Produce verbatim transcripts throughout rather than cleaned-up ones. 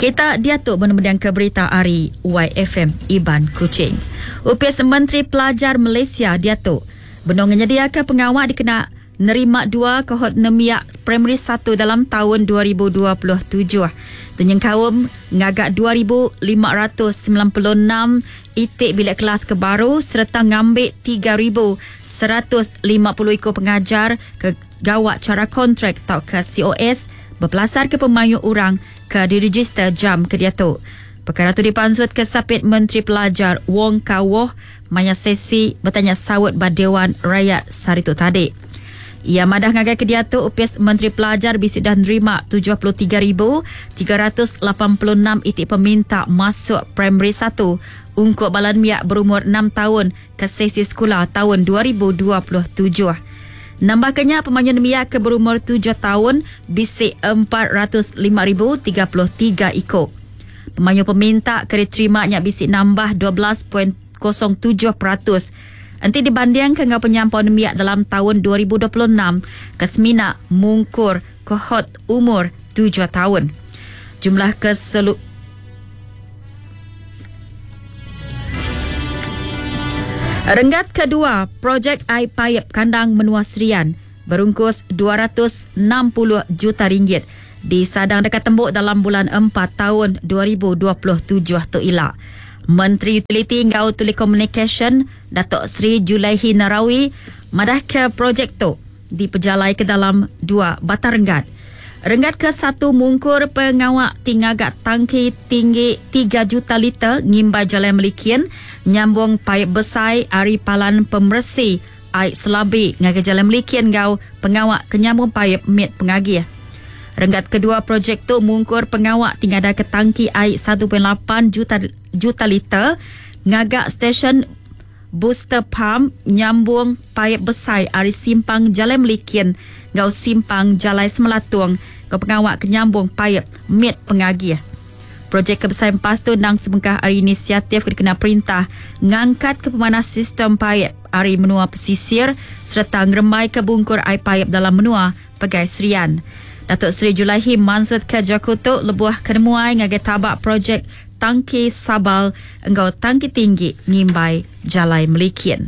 Kita diatuk benar-benar ke berita hari Y F M Iban Kuching. U P S Menteri Pelajar Malaysia diatuk benar menyediakan pengawal dikena nerima dua kohort nemiak primary satu dalam tahun dua ribu dua puluh tujuh. Tunyeng kaum ngagak dua ribu lima ratus sembilan puluh enam itik bilik kelas kebaru serta ngambil tiga ribu seratus lima puluh ekor pengajar ke gawat cara kontrak atau ke C O S berpelasar ke pemayuk orang ke diregister jam ke diatuk. Perkara itu dipansut ke Sapit Menteri Pelajar Wong Kah Woh maya sesi bertanya sawut Badewan Rakyat Saritu tadi. Ia madah ngagai ke diatuk U P S Menteri Pelajar bisi dah nerima tujuh puluh tiga ribu tiga ratus lapan puluh enam itik peminta masuk primary satu untuk balan miak berumur enam tahun ke sesi sekolah tahun dua ribu dua puluh tujuh. Nambahkannya pemanjang miak ke berumur tujuh tahun bisi empat ratus lima ribu tiga puluh tiga ekor. Pemanjang peminta ke diterimanya bisi nambah dua belas perpuluhan kosong tujuh peratus. Nanti dibandingkan dengan penyampaian miak dalam tahun dua ribu dua puluh enam ke semina mungkur kohort umur tujuh tahun. Jumlah keselu Renggat kedua projek air paip kandang menua Serian berungkus dua ratus enam puluh juta ringgit disadang dekat tembuk dalam bulan empat tahun dua ribu dua puluh tujuh tu ila. Menteri Utiliti Ngau Telekomunikasi Datuk Seri Julaihi Narawi madah ke projek tu diperjalai ke dalam dua batang renggat. Renggat ke satu mungkur pengawak tingagak tangki tinggi tiga juta liter ngimbai jalan melikian nyambung paip besar ari palan pembersih air selabi ngagai jalan melikian ngau pengawak kenyambung paip mit pengagih. Renggat kedua projek tu mungkur pengawak tinggal ke tangki air satu perpuluhan lapan juta juta liter ngagak stesen booster pump nyambung paip besar ari simpang jalan melikian ngau simpang jalai semelatung ke pengawak kenyambung paip mit pengagih. Projek kebesaran pas tu nang sebengkah ari inisiatif kena perintah ngangkat ke pemanas sistem paip ari menua pesisir serta ngeremai ke bungkur air paip dalam menua Pegai Serian. Datuk Seri Julaihi mansut ke Jakarta lebuah kenemuai ngagai tabak projek tangki sabal engkau tangki tinggi ngimbai jalai melikian.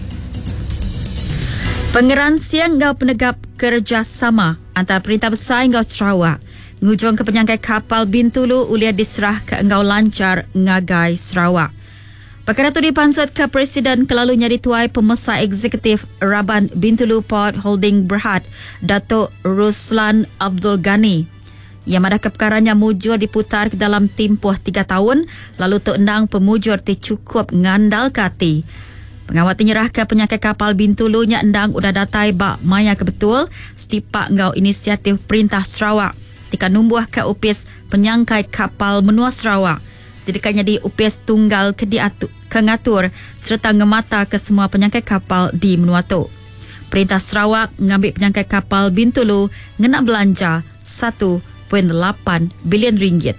Pengeran siang engkau penegap kerjasama antara Perintah Besar engkau Sarawak ngujung ke penyangkai kapal Bintulu uliah diserah ke engkau lancar ngagai Sarawak. Perkara itu dipansut ke Presiden kelalunya dituai Pemesar Eksekutif Raban Bintulu Port Holding Berhad, Datuk Ruslan Abdul Ghani. Yang madah keperkaranya mujur diputar ke dalam tempoh tiga tahun, lalu tu endang pemujur ti cukup ngandal kati. Pengawal tinyerah ke penyangkai kapal Bintulu nya endang udah datai bak maya kebetul setipak ngau inisiatif Perintah Sarawak tika numbuh ke U P S penyangkai kapal menua Sarawak. Didekatnya di U P S tunggal ke diatur, ke ngatur serta ngemata ke semua penyangkai kapal di menua tu. Perintah Sarawak mengambil penyangkai kapal Bintulu ngena belanja satu perpuluhan lapan bilion ringgit.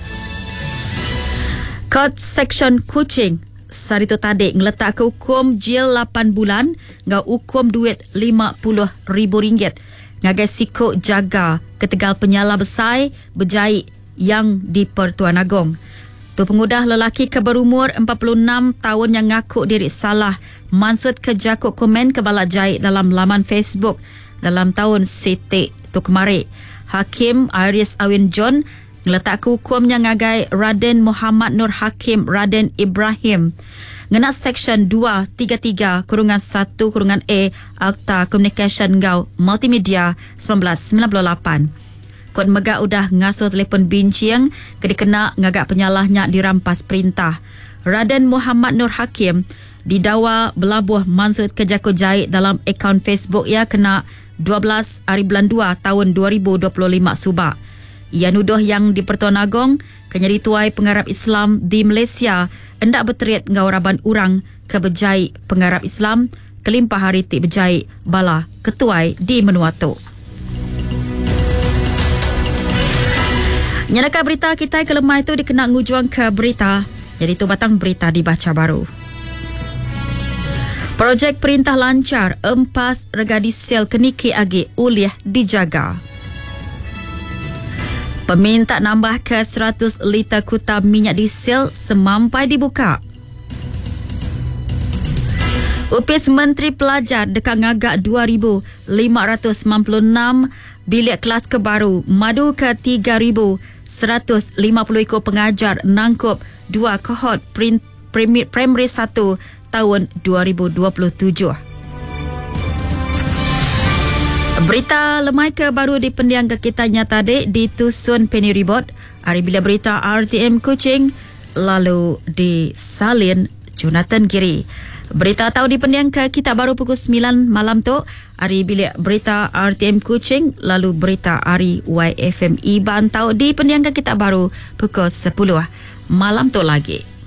Kod Seksyen Kuching Saritu tadi ngeletak ke hukum jil lapan bulan ngau hukum duit lima puluh ribu ringgit ngagai sikuk jaga ketegal penyala besar berjaya yang di Pertuan Agong. Tu pengudah lelaki ke berumur empat puluh enam tahun yang ngaku diri salah mansut ke jakuk komen ke balak jahit dalam laman Facebook dalam tahun setik tu kemari. Hakim Iris Awin John ngeletak ke hukumnya ngagai Raden Muhammad Nur Hakim Raden Ibrahim ngena Seksyen dua tiga tiga kurungan satu kurungan A Akta Komunikasi Ngau Multimedia seribu sembilan ratus sembilan puluh lapan. Kod megak udah ngasuh telefon binciang kedikena ngagak penyalahnya dirampas perintah. Raden Muhammad Nur Hakim didakwa belabuh mansut ke jakut jahit dalam akaun Facebook ia kena dua belas hari bulan dua tahun dua ribu dua puluh lima subak. Ia nuduh yang di Pertuan Agong kenyari tuai pengarap Islam di Malaysia hendak berteriat ngau raban urang ke berjahit pengarap Islam kelimpah hari ti berjahit bala ketuai di menua tu. Nyalakan berita kita ke lemah itu dikena ngujuang ke berita. Jadi itu batang berita dibaca baru. Projek Perintah Lancar empas regadi sel keniki agi uliah dijaga. Peminta nambah ke seratus liter kuta minyak diesel semampai dibuka. Upis Menteri Pelajar dekat ngagak dua ribu lima ratus sembilan puluh enam bilik kelas kebaru, madu ke tiga ribu seratus lima puluh ekor pengajar nangkup dua kohort Primary satu tahun dua ribu dua puluh tujuh. Berita lemai ke baru di pendiang kekitannya tadi di Tusun Penny Ribot. Hari bila berita R T M Kuching, lalu di Salin Jonathan Giri. Berita tahu di pendiang ke kita baru pukul sembilan malam tu. Hari bilik berita R T M Kuching, lalu berita hari Y F M Iban tahu di pendiang ke kita baru pukul sepuluh malam tu lagi.